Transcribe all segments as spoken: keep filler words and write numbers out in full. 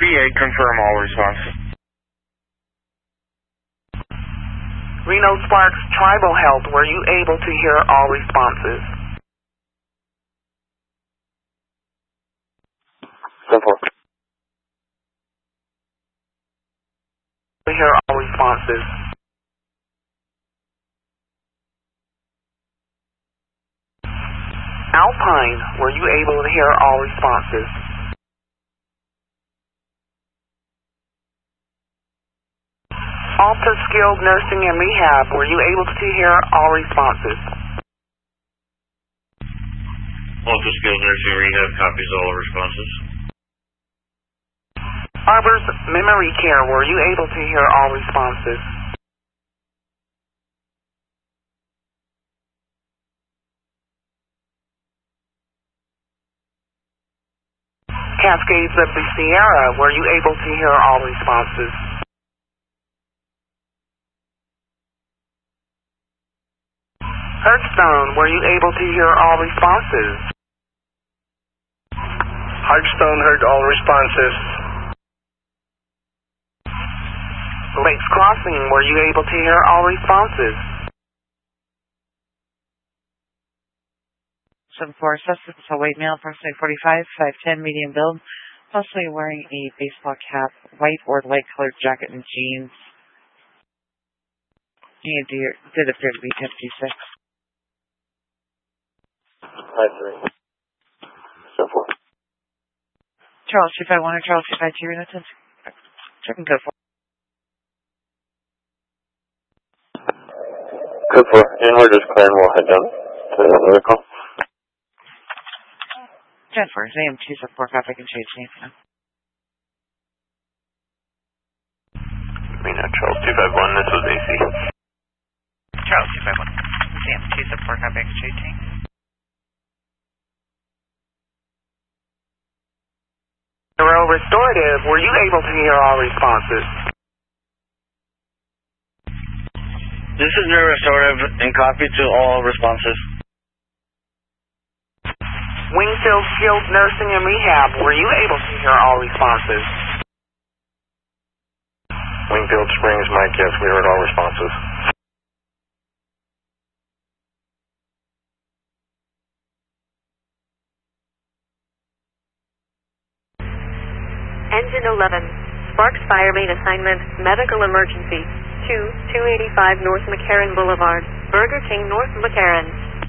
V A, confirm all responses. Reno Sparks Tribal Health, were you able to hear all responses? ten four. To hear all responses. Alpine, were you able to hear all responses? Alta Skilled Nursing and Rehab, were you able to hear all responses? Alta Skilled Nursing and Rehab copies all responses. Arbor's Memory Care, were you able to hear all responses? Cascades of the Sierra, were you able to hear all responses? Hearthstone, were you able to hear all responses? Hearthstone heard all responses. Lakes Crossing, were you able to hear all responses? seven four, suspect is a white male, approximately forty-five, five ten, medium build, possibly wearing a baseball cap, white or light colored jacket and jeans. He did did appear to be fifty-six. five three. seven four. Charles two five one or Charles two five two, Reno ten. Checking code four. Code four. Inward is clear and we'll head down to another call. ten four, A M two seven four, copy, I can change names now. Reno, Charles two five one, this was A C. Charles two five one, A M two seven four, copy, I can change names. Neuro Restorative, were you able to hear all responses? This is Neuro Restorative and copy to all responses. Wingfield Skilled Nursing and Rehab, were you able to hear all responses? Wingfield Springs, Mike, yes, we heard all responses. Engine eleven, Sparks Fire Main Assignment, Medical Emergency, two two eighty-five North McCarran Boulevard, Burger King, North McCarran.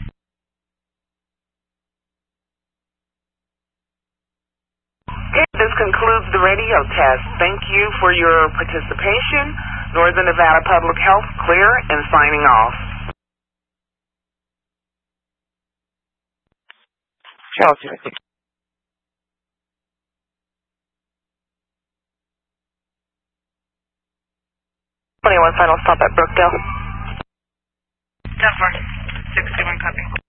This concludes the radio test. Thank you for your participation. Northern Nevada Public Health, clear and signing off. Charles two five two. twenty-one, final stop at Brookdale. ten four, six two one, copy.